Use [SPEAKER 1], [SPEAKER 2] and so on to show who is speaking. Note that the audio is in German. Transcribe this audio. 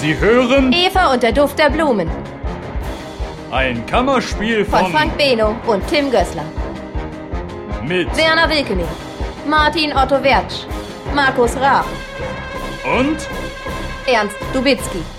[SPEAKER 1] Sie hören
[SPEAKER 2] Eva und der Duft der Blumen
[SPEAKER 1] ein Kammerspiel
[SPEAKER 2] von Frank Beno und Tim Gößler.
[SPEAKER 1] Mit
[SPEAKER 2] Werner Wilkening, Martin Otto Wertsch, Markus Raab
[SPEAKER 1] und
[SPEAKER 2] Ernst Dubitzky.